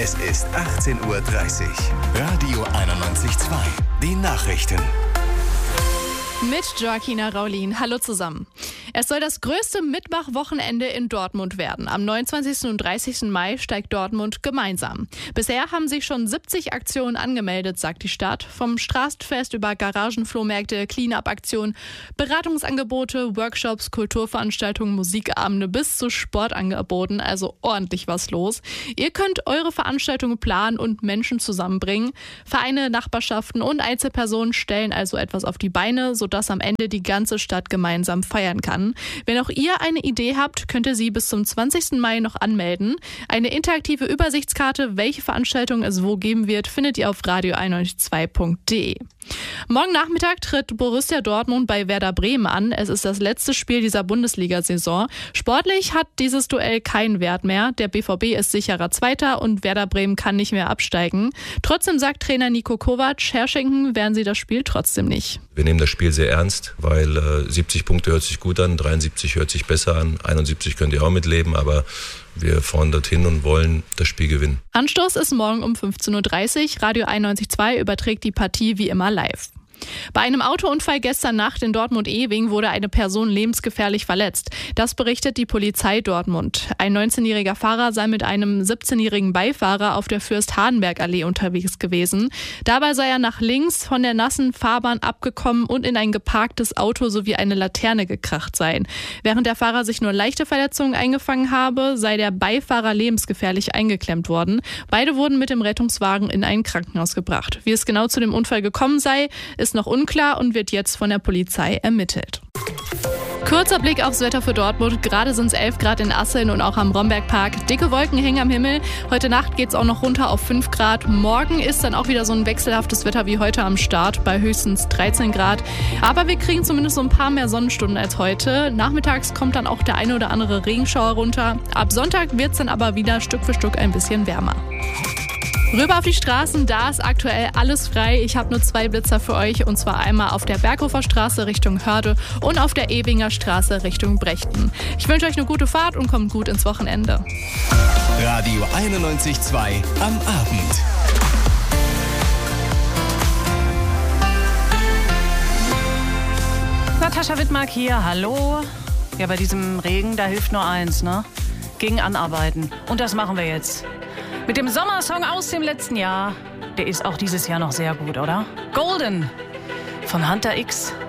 Es ist 18:30 Uhr. Radio 91.2. Die Nachrichten. Mit Joaquina Raulin. Hallo zusammen. Es soll das größte Mitmachwochenende in Dortmund werden. Am 29. und 30. Mai steigt Dortmund gemeinsam. Bisher haben sich schon 70 Aktionen angemeldet, sagt die Stadt. Vom Straßenfest über Garagenflohmärkte, Clean-up-Aktionen, Beratungsangebote, Workshops, Kulturveranstaltungen, Musikabende bis zu Sportangeboten. Also ordentlich was los. Ihr könnt eure Veranstaltungen planen und Menschen zusammenbringen. Vereine, Nachbarschaften und Einzelpersonen stellen also etwas auf die Beine, sodass am Ende die ganze Stadt gemeinsam feiern kann. Wenn auch ihr eine Idee habt, könnt ihr sie bis zum 20. Mai noch anmelden. Eine interaktive Übersichtskarte, welche Veranstaltungen es wo geben wird, findet ihr auf radio192.de. Morgen Nachmittag tritt Borussia Dortmund bei Werder Bremen an. Es ist das letzte Spiel dieser Bundesliga-Saison. Sportlich hat dieses Duell keinen Wert mehr. Der BVB ist sicherer Zweiter und Werder Bremen kann nicht mehr absteigen. Trotzdem sagt Trainer Niko Kovac, herschenken werden sie das Spiel trotzdem nicht. Wir nehmen das Spiel sehr ernst, weil 70 Punkte hört sich gut an, 73 hört sich besser an, 71 könnt ihr auch mitleben, aber wir fahren dorthin und wollen das Spiel gewinnen. Anstoß ist morgen um 15:30 Uhr. Radio 91.2 überträgt die Partie wie immer live. Bei einem Autounfall gestern Nacht in Dortmund-Ehwing wurde eine Person lebensgefährlich verletzt. Das berichtet die Polizei Dortmund. Ein 19-jähriger Fahrer sei mit einem 17-jährigen Beifahrer auf der Fürst-Hardenberg-Allee unterwegs gewesen. Dabei sei er nach links von der nassen Fahrbahn abgekommen und in ein geparktes Auto sowie eine Laterne gekracht sein. Während der Fahrer sich nur leichte Verletzungen eingefangen habe, sei der Beifahrer lebensgefährlich eingeklemmt worden. Beide wurden mit dem Rettungswagen in ein Krankenhaus gebracht. Wie es genau zu dem Unfall gekommen sei, ist noch unklar und wird jetzt von der Polizei ermittelt. Kurzer Blick aufs Wetter für Dortmund. Gerade sind es 11 Grad in Asseln und auch am Brombergpark. Dicke Wolken hängen am Himmel. Heute Nacht geht es auch noch runter auf 5 Grad. Morgen ist dann auch wieder so ein wechselhaftes Wetter wie heute am Start bei höchstens 13 Grad. Aber wir kriegen zumindest so ein paar mehr Sonnenstunden als heute. Nachmittags kommt dann auch der eine oder andere Regenschauer runter. Ab Sonntag wird es dann aber wieder Stück für Stück ein bisschen wärmer. Rüber auf die Straßen, da ist aktuell alles frei. Ich habe nur 2 Blitzer für euch und zwar einmal auf der Berghofer Straße Richtung Hörde und auf der Ewinger Straße Richtung Brechten. Ich wünsche euch eine gute Fahrt und kommt gut ins Wochenende. Radio 91.2 am Abend. Natascha Wittmark hier, hallo. Ja, bei diesem Regen, da hilft nur eins, ne? Gegen Anarbeiten. Und das machen wir jetzt. Mit dem Sommersong aus dem letzten Jahr. Der ist auch dieses Jahr noch sehr gut, oder? Golden von Hunter X.